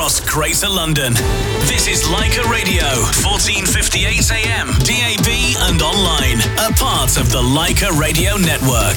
across Greater London. This is Leica Radio, 1458 AM, DAB and online. A part of the Leica Radio Network.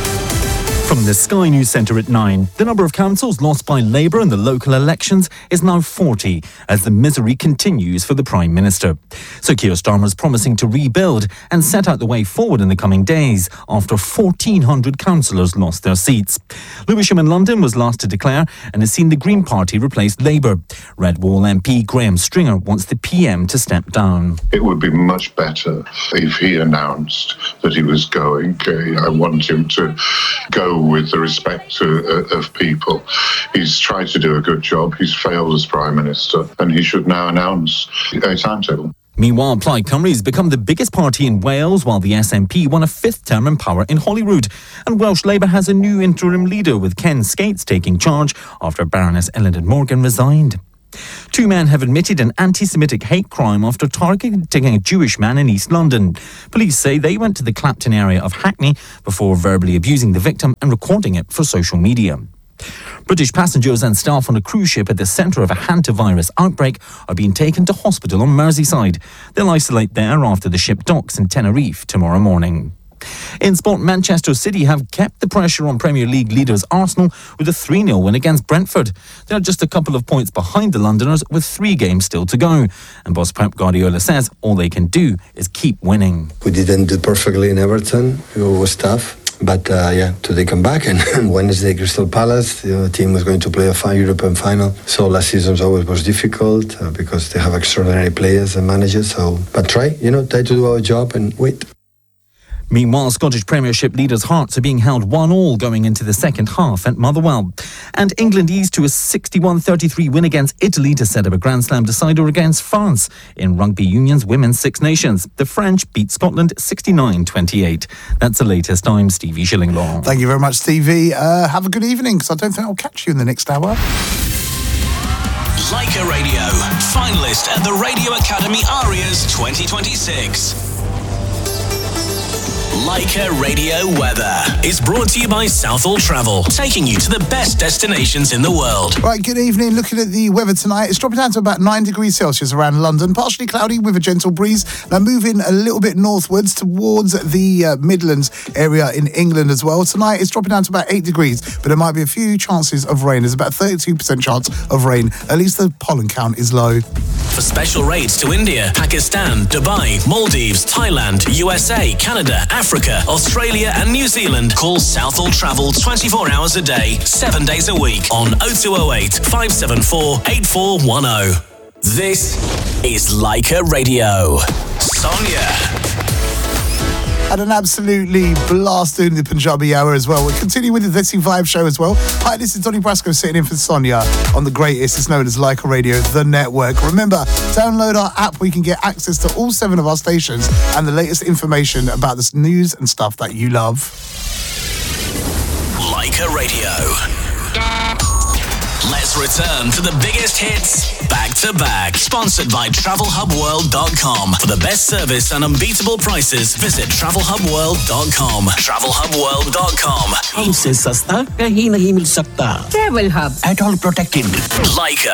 From the Sky News Centre at 9, the number of councils lost by Labour in the local elections is now 40 as the misery continues for the Prime Minister. So Keir Starmer is promising to rebuild and set out the way forward in the coming days after 1,400 councillors lost their seats. Lewisham in London was last to declare and has seen the Green Party replace Labour. Red Wall MP Graham Stringer wants the PM to step down. It would be much better if he announced that he was going. I want him to go with the respect of people. He's tried to do a good job. He's failed as Prime Minister, and he should now announce a timetable. Meanwhile, Plaid Cymru has become the biggest party in Wales, while the SNP won a fifth term in power in Holyrood. And Welsh Labour has a new interim leader, with Ken Skates taking charge after Baroness Eluned Morgan resigned. Two men have admitted an anti-Semitic hate crime after targeting a Jewish man in East London. Police say they went to the Clapton area of Hackney before verbally abusing the victim and recording it for social media. British passengers and staff on a cruise ship at the centre of a hantavirus outbreak are being taken to hospital on Merseyside. They'll isolate there after the ship docks in Tenerife tomorrow morning. In sport, Manchester City have kept the pressure on Premier League leaders Arsenal with a 3-0 win against Brentford. They're just a couple of points behind the Londoners with 3 games still to go. And boss Pep Guardiola says all they can do is keep winning. We didn't do perfectly in Everton. It was tough. But today come back and Wednesday Crystal Palace, the team was going to play a European final. So last season always was difficult because they have extraordinary players and managers. But try to do our job and wait. Meanwhile, Scottish Premiership leaders' hearts are being held 1-1 going into the second half at Motherwell. And England eased to a 61-33 win against Italy to set up a Grand Slam decider against France in Rugby Union's Women's Six Nations. The French beat Scotland 69-28. That's the latest. I'm Stevie Shillinglaw. Thank you very much, Stevie. Have a good evening, because I don't think I'll catch you in the next hour. Leica Radio, finalist at the Radio Academy Arias 2026. Leica Radio Weather is brought to you by Southall Travel, taking you to the best destinations in the world. Right, good evening. Looking at the weather tonight, it's dropping down to about 9 degrees Celsius around London. Partially cloudy with a gentle breeze. Now moving a little bit northwards towards the Midlands area in England as well. Tonight it's dropping down to about 8 degrees, but there might be a few chances of rain. There's about 32% chance of rain. At least the pollen count is low. For special rates to India, Pakistan, Dubai, Maldives, Thailand, USA, Canada, Africa, Australia and New Zealand, call Southall Travel 24 hours a day, 7 days a week on 0208 574 8410. This is Leica Radio. Sonia. Had an absolutely blast doing the Punjabi Hour as well. We'll continue with the Desi Vibe show as well. Hi, this is Donny Brasco sitting in for Sonia on the greatest. It's known as Leica Radio, the network. Remember, download our app where you can get access to all 7 of our stations and the latest information about the news and stuff that you love. Leica Radio. Let's return to the biggest hits back to back. Sponsored by TravelHubWorld.com. For the best service and unbeatable prices, visit TravelHubWorld.com. TravelHubWorld.com. हमसे सस्ता कहीं नहीं मिल सकता. Travel Hub. At all protected. Leica.